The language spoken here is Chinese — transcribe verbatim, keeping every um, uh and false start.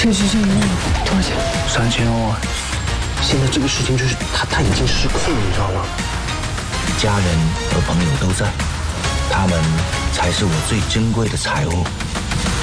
这是这一万多少钱？ 三千哦。现在这个事情就是他他已经失控了，你知道吗？ 家人和朋友都在，他们才是我最珍贵的财物。